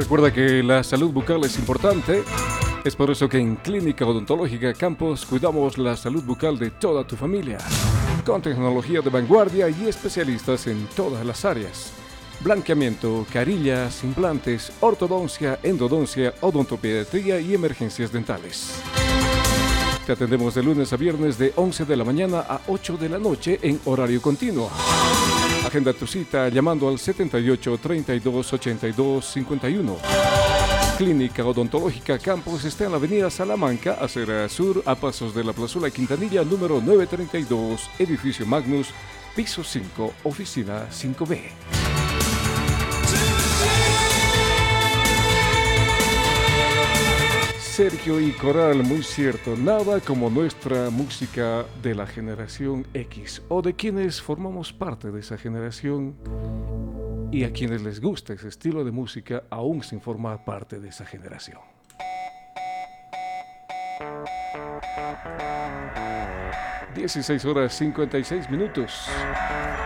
Recuerda que la salud bucal es importante. Es por eso que en Clínica Odontológica Campos cuidamos la salud bucal de toda tu familia, con tecnología de vanguardia y especialistas en todas las áreas. Blanqueamiento, carillas, implantes, ortodoncia, endodoncia, odontopediatría y emergencias dentales. Te atendemos de lunes a viernes de 11 de la mañana a 8 de la noche en horario continuo. Agenda tu cita llamando al 78 32 82 51. Clínica Odontológica Campos está en la avenida Salamanca, acera sur, a pasos de la Plazuela Quintanilla, número 932, edificio Magnus, piso 5, oficina 5B. Sergio y Coral, muy cierto, nada como nuestra música de la generación X o de quienes formamos parte de esa generación y a quienes les gusta ese estilo de música aún sin formar parte de esa generación. Horas 56 minutos.